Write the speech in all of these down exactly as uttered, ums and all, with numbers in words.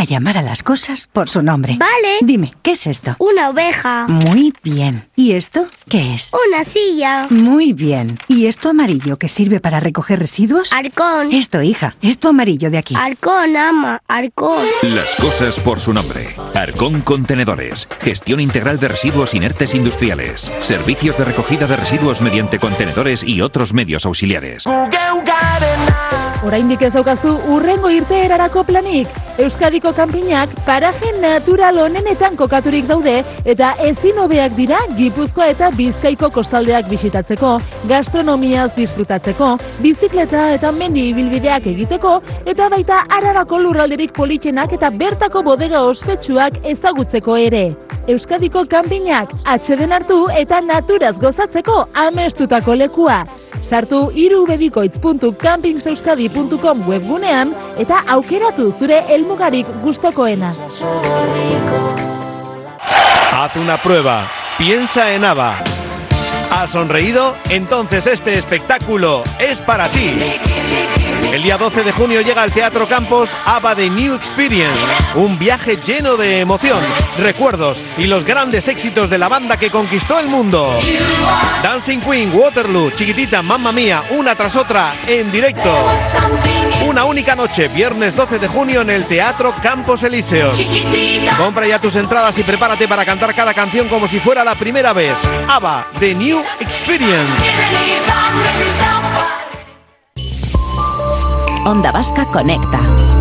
a llamar a las cosas por su nombre. Vale. Dime, ¿qué es esto? Una oveja. Muy bien. ¿Y esto qué es? Una silla. Muy bien. ¿Y esto amarillo que sirve para recoger residuos? Arcón. Esto, hija. Esto amarillo de aquí. Arcón, ama. Arcón. Las cosas por su nombre. Arcón Contenedores. Gestión integral de residuos inertes industriales. Servicios de recogida de residuos mediante contenedores y otros medios auxiliares. Oraindik ez daukazu urrengo irteerarako planik. Euskadiko kanpinak paraje natural onenetan kokaturik daude eta ezin hobeak dira Gipuzkoa eta Bizkaiko kostaldeak bisitatzeko, gastronomiaz disfrutatzeko, bizikleta eta mendi ibilbideak egiteko eta baita Arabako lurralderik politenak eta bertako bodega ospetsuak ezagutzeko ere. Euskadiko kanpinak atxeden hartu eta naturaz gozatzeko amestutako lekua. Sartu irubebikoitz puntu campingeuskadi puntu com webgunean eta aukeratu zure helmugarik gustokoena. Haz una prueba. Piensa en ABBA. ¿Has sonreído? Entonces este espectáculo es para ti. El día doce de junio llega al Teatro Campos ABBA The New Experience, un viaje lleno de emoción, recuerdos y los grandes éxitos de la banda que conquistó el mundo. Dancing Queen, Waterloo, Chiquitita, Mamma Mía, una tras otra en directo. Una única noche, viernes doce de junio en el Teatro Campos Elíseos. Compra ya tus entradas y prepárate para cantar cada canción como si fuera la primera vez. ABBA The New Experience. Onda Vasca Conecta.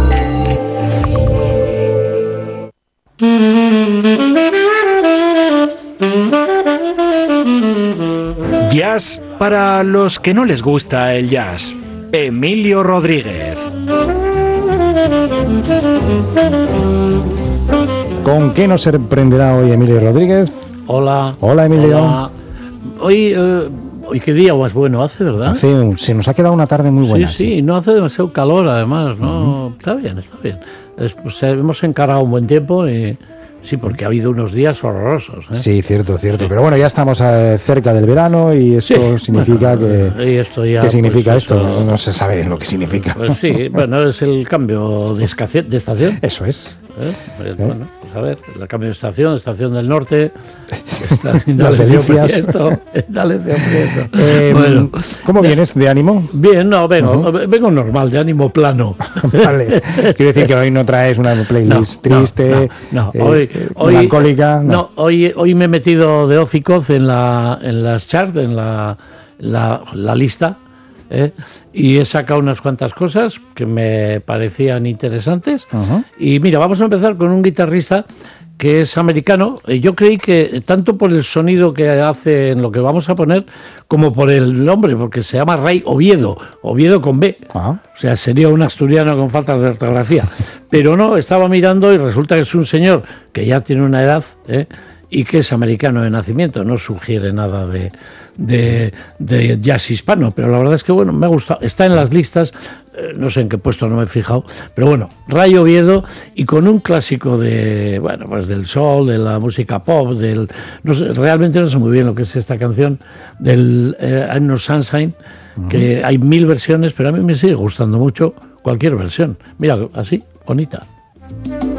Jazz para los que no les gusta el jazz. Emilio Rodríguez. ¿Con qué nos sorprenderá hoy Emilio Rodríguez? Hola. Hola, Emilio. Hola. Hoy, eh, hoy qué día más bueno hace, ¿verdad? Hace un, se nos ha quedado una tarde muy buena. Sí, sí, sí, no hace demasiado calor además, ¿no? Uh-huh. Está bien, está bien. Es, pues, hemos encarado un buen tiempo y... Sí, porque ha habido unos días horrorosos, ¿eh? Sí, cierto, cierto. Sí. Pero bueno, ya estamos eh, cerca del verano y esto sí, significa bueno, que... Esto ya, ¿Qué significa pues, esto? eso, No, no se sabe lo que significa. Pues sí, bueno, es el cambio de, escace- de estación. Eso es. ¿Eh? Pues, ¿Eh? Bueno, pues a ver, el cambio de estación, estación del norte... Las delicias. Dale, eh, bueno, ¿cómo vienes de ánimo? Bien, no, vengo, uh-huh. vengo normal, de ánimo plano. Vale, quiero decir que hoy no traes una playlist no, triste, no, no, eh, hoy, hoy, melancólica. No, no hoy, hoy me he metido de hocicoz en, la, en las charts, en la, la, la lista, ¿eh? Y he sacado unas cuantas cosas que me parecían interesantes. Uh-huh. Y mira, vamos a empezar con un guitarrista que es americano. Yo creí que tanto por el sonido que hace en lo que vamos a poner, como por el nombre, porque se llama Ray Oviedo, Oviedo con B. Uh-huh. O sea, sería un asturiano con faltas de ortografía. Pero no, estaba mirando y resulta que es un señor que ya tiene una edad, ¿eh? Y que es americano de nacimiento. No sugiere nada de, de, de jazz hispano, pero la verdad es que bueno, me ha gustado. Está en las listas, eh, no sé en qué puesto, no me he fijado, pero bueno, Ray Oviedo, y con un clásico de, bueno, pues del soul, de la música pop, del, no sé, realmente no sé muy bien lo que es esta canción, del eh, I'm No Sunshine, uh-huh. que hay mil versiones, pero a mí me sigue gustando mucho cualquier versión. Mira, así, bonita.